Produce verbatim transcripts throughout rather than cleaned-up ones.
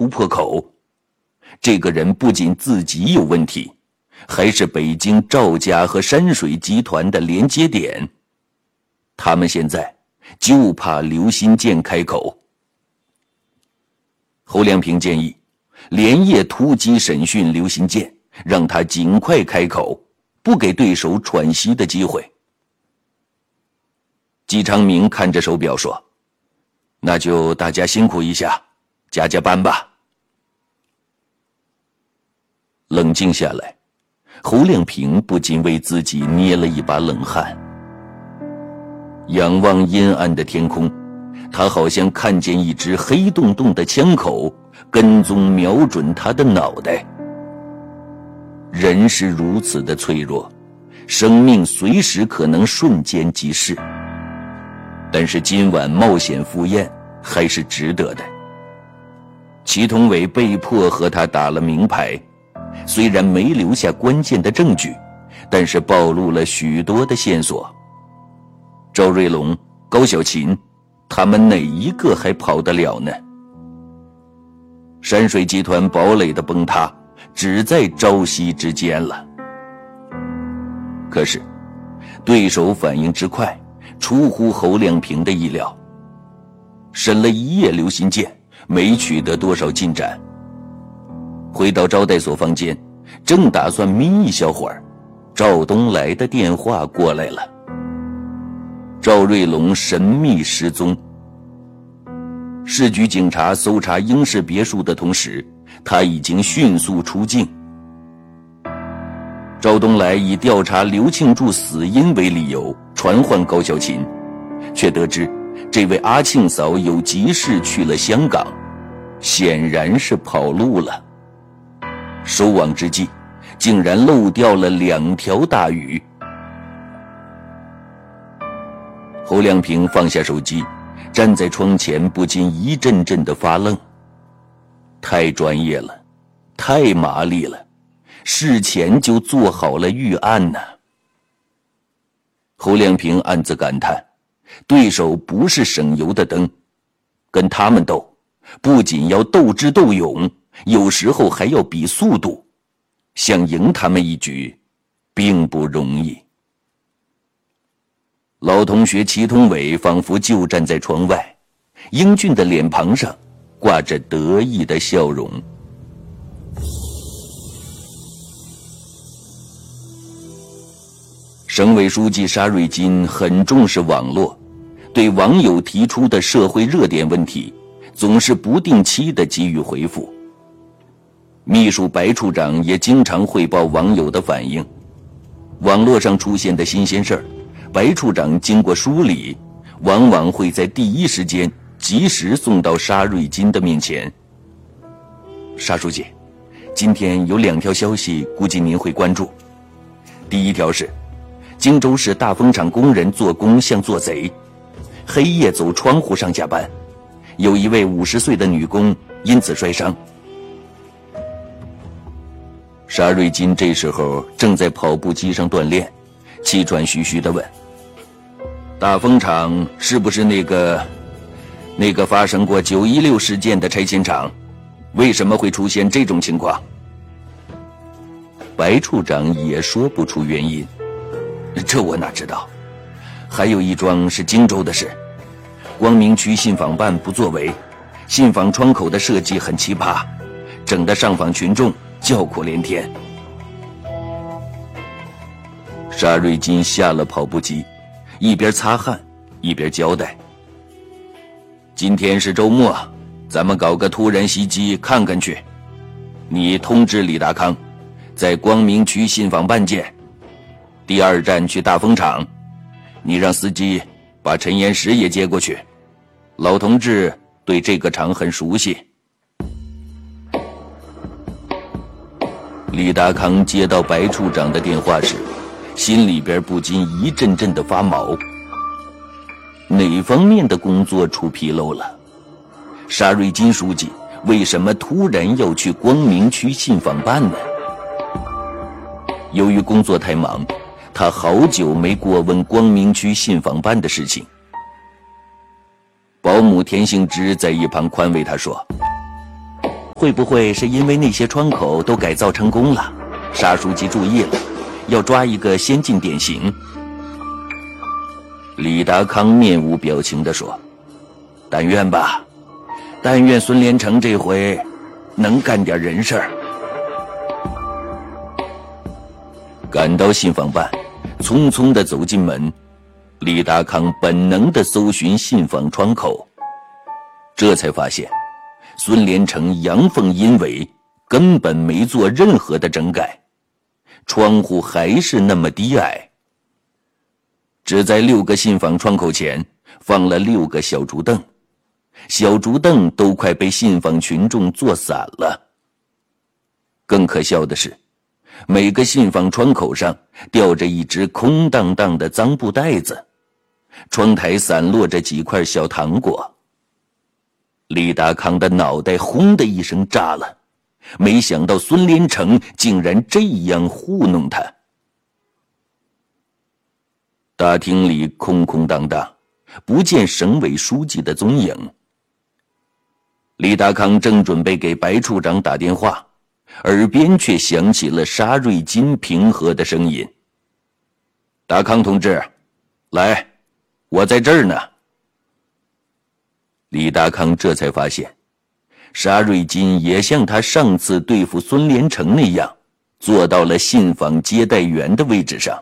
突破口。这个人不仅自己有问题，还是北京赵家和山水集团的连接点。他们现在就怕刘新建开口。侯亮平建议连夜突击审讯刘新建，让他尽快开口，不给对手喘息的机会。季昌明看着手表说：“那就大家辛苦一下，加加班吧。”冷静下来，侯亮平不禁为自己捏了一把冷汗。仰望阴暗的天空，他好像看见一只黑洞洞的枪口跟踪瞄准他的脑袋。人是如此的脆弱，生命随时可能瞬间即逝。但是今晚冒险赴宴还是值得的。祁同伟被迫和他打了明牌，虽然没留下关键的证据，但是暴露了许多的线索。赵瑞龙、高小琴，他们哪一个还跑得了呢？山水集团堡垒的崩塌只在朝夕之间了。可是对手反应之快，出乎侯亮平的意料。审了一夜刘新建，没取得多少进展。回到招待所房间，正打算眯一小会儿，赵东来的电话过来了。赵瑞龙神秘失踪。市局警察搜查英式别墅的同时，他已经迅速出境。赵东来以调查刘庆柱死因为理由传唤高小琴，却得知这位阿庆嫂有急事去了香港，显然是跑路了。收网之际，竟然漏掉了两条大鱼。侯亮平放下手机，站在窗前不禁一阵阵的发愣。太专业了，太麻利了，事前就做好了预案呢。侯亮平暗自感叹，对手不是省油的灯，跟他们斗，不仅要斗智斗勇，有时候还要比速度，想赢他们一局并不容易。老同学祁同伟仿佛就站在窗外，英俊的脸庞上挂着得意的笑容。省委书记沙瑞金很重视网络，对网友提出的社会热点问题总是不定期地给予回复。秘书白处长也经常汇报网友的反应，网络上出现的新鲜事儿，白处长经过梳理，往往会在第一时间及时送到沙瑞金的面前。沙书记，今天有两条消息，估计您会关注。第一条是荆州市大风厂工人做工像做贼，黑夜走窗户上下班，有一位五十岁的女工因此摔伤。沙瑞金这时候正在跑步机上锻炼，气喘吁吁地问：大风厂是不是那个那个发生过九一六事件的拆迁厂？为什么会出现这种情况？白处长也说不出原因。这我哪知道，还有一桩是荆州的事，光明区信访办不作为，信访窗口的设计很奇葩，整得上访群众叫苦连天。沙瑞金下了跑步机，一边擦汗一边交代：今天是周末，咱们搞个突然袭击看看去。你通知李达康，在光明区信访办见。第二站去大风厂，你让司机把陈岩石也接过去，老同志对这个厂很熟悉。李达康接到白处长的电话时，心里边不禁一阵阵的发毛。哪方面的工作出纰漏了？沙瑞金书记为什么突然要去光明区信访办呢？由于工作太忙，他好久没过问光明区信访办的事情。保姆田杏芝在一旁宽慰他说： 会不会是因为那些窗口都改造成功了，沙书记注意了，要抓一个先进典型？李达康面无表情地说：但愿吧，但愿孙连成这回能干点人事儿。赶到信访办，匆匆地走进门，李达康本能地搜寻信访窗口，这才发现孙连成阳奉阴违，根本没做任何的整改，窗户还是那么低矮。只在六个信访窗口前放了六个小竹凳，小竹凳都快被信访群众坐散了。更可笑的是，每个信访窗口上吊着一只空荡荡的脏布袋子，窗台散落着几块小糖果。李达康的脑袋轰的一声炸了，没想到孙连成竟然这样糊弄他。大厅里空空荡荡，不见省委书记的踪影。李达康正准备给白处长打电话，耳边却响起了沙瑞金平和的声音：达康同志，来，我在这儿呢。李达康这才发现，沙瑞金也像他上次对付孙连成那样，坐到了信访接待员的位置上。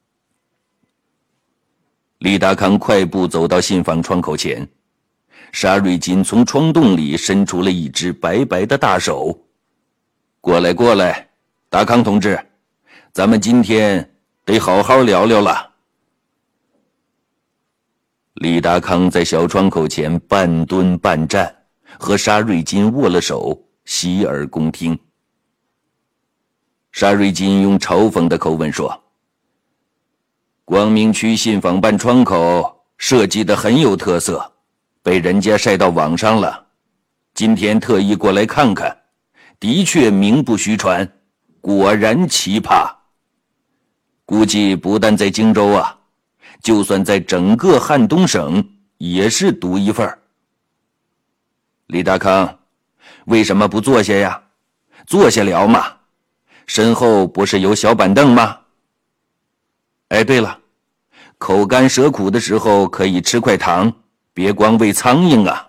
李达康快步走到信访窗口前，沙瑞金从窗洞里伸出了一只白白的大手：过来过来，达康同志，咱们今天得好好聊聊了。李达康在小窗口前半蹲半站，和沙瑞金握了手，洗耳恭听。沙瑞金用嘲讽的口吻说：光明区信访办窗口设计得很有特色，被人家晒到网上了，今天特意过来看看，的确名不虚传，果然奇葩。估计不但在荆州啊，就算在整个汉东省也是独一份。李达康，为什么不坐下呀？坐下聊嘛，身后不是有小板凳吗？哎，对了，口干舌苦的时候可以吃块糖，别光喂苍蝇啊。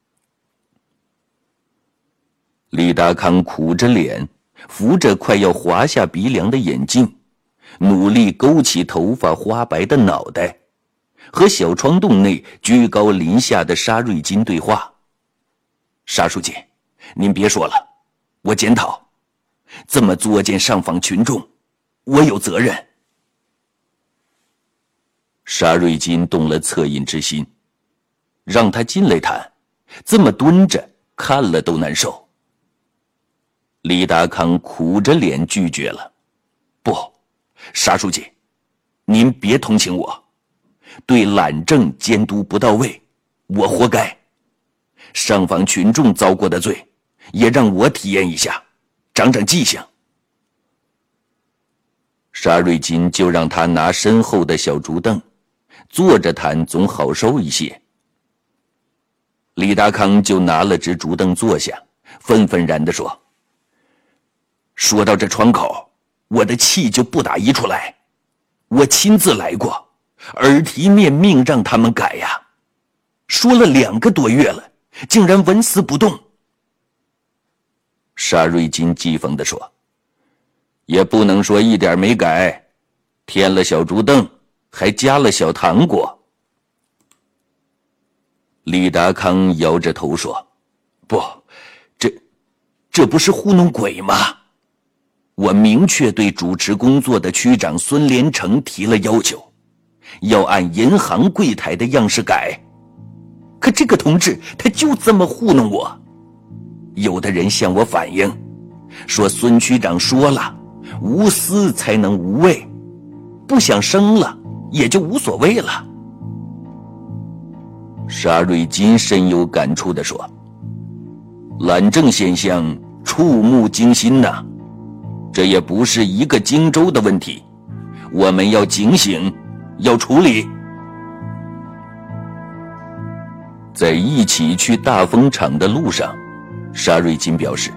李达康苦着脸，扶着快要滑下鼻梁的眼镜，努力勾起头发花白的脑袋，和小窗洞内居高临下的沙瑞金对话。沙书记，您别说了，我检讨，这么作践上访群众，我有责任。沙瑞金动了恻隐之心，让他进来谈，这么蹲着看了都难受。李达康苦着脸拒绝了：不，沙书记，您别同情我，对懒政监督不到位，我活该。上访群众遭过的罪，也让我体验一下，长长记性。沙瑞金就让他拿身后的小竹凳，坐着谈总好受一些。李达康就拿了只竹凳坐下，愤愤然地说：说到这窗口，我的气就不打一处来。我亲自来过，耳提面命让他们改呀，说了两个多月了，竟然纹丝不动。沙瑞金讥讽地说：也不能说一点没改，添了小竹凳，还加了小糖果。李达康摇着头说：不，这这不是糊弄鬼吗？我明确对主持工作的区长孙连成提了要求，要按银行柜台的样式改。可这个同志他就这么糊弄我。有的人向我反映，说孙区长说了，无私才能无畏，不想生了也就无所谓了。沙瑞金深有感触地说：懒政现象触目惊心呐、啊，这也不是一个荆州的问题，我们要警醒，要处理。在一起去大风厂的路上，沙瑞金表示，